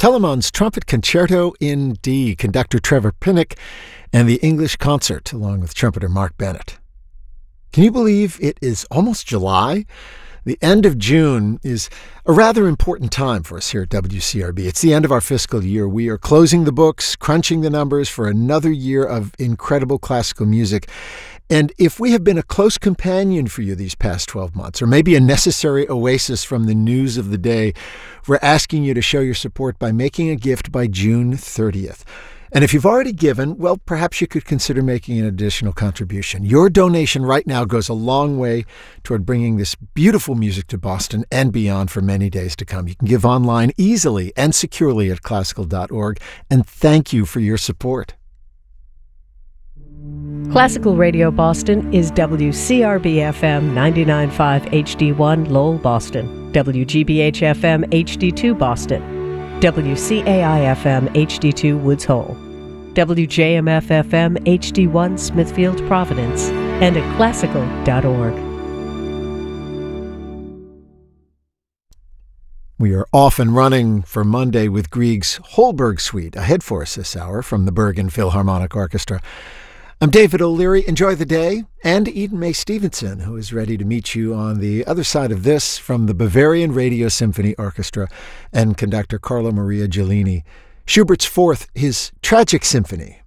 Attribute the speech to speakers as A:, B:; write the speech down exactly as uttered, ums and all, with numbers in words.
A: Telemann's Trumpet Concerto in D, conductor Trevor Pinnock, and the English Concert, along with trumpeter Mark Bennett. Can you believe it is almost July? The end of June is a rather important time for us here at W C R B. It's the end of our fiscal year. We are closing the books, crunching the numbers for another year of incredible classical music. And if we have been a close companion for you these past twelve months, or maybe a necessary oasis from the news of the day, we're asking you to show your support by making a gift by June thirtieth. And if you've already given, well, perhaps you could consider making an additional contribution. Your donation right now goes a long way toward bringing this beautiful music to Boston and beyond for many days to come. You can give online easily and securely at classical dot org. And thank you for your support.
B: Classical Radio Boston is W C R B F M ninety-nine point five H D one Lowell, Boston, W G B H F M H D two Boston, W C A I F M H D two Woods Hole, W J M F F M H D one Smithfield, Providence, and at classical dot org.
A: We are off and running for Monday with Grieg's Holberg Suite ahead for us this hour from the Bergen Philharmonic Orchestra. I'm David O'Leary. Enjoy the day. And Eden Mae Stevenson, who is ready to meet you on the other side of this from the Bavarian Radio Symphony Orchestra and conductor Carlo Maria Giulini. Schubert's Fourth, his Tragic Symphony,